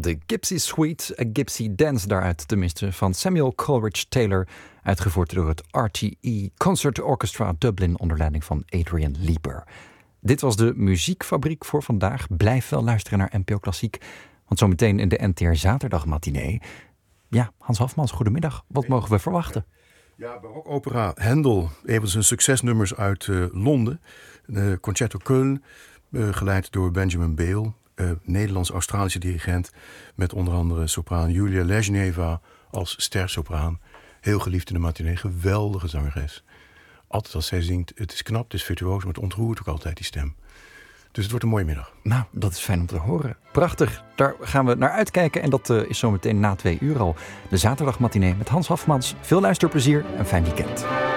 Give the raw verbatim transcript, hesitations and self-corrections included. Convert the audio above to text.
De Gypsy Suite, A Gypsy Dance daaruit tenminste, van Samuel Coleridge Taylor, uitgevoerd door het R T E Concert Orchestra Dublin onder leiding van Adrian Lieber. Dit was de muziekfabriek voor vandaag. Blijf wel luisteren naar N P O Klassiek, want zometeen in de N T R Zaterdagmatinee. Ja, Hans Hofmans, goedemiddag. Wat mogen we verwachten? Ja, barokopera Händel, een van zijn succesnummers uit uh, Londen. De Concerto Köln, uh, geleid door Benjamin Bale, uh, Nederlands-Australische dirigent, met onder andere sopraan Julia Lezhneva als stersopraan. Heel geliefd in de matinee, geweldige zangeres. Altijd als zij zingt, het is knap, het is virtuoos, maar het ontroert ook altijd die stem. Dus het wordt een mooie middag. Nou, dat is fijn om te horen. Prachtig, daar gaan we naar uitkijken. En dat uh, is zometeen na twee uur al. De zaterdagmatinee met Hans Hofmans. Veel luisterplezier en fijn weekend.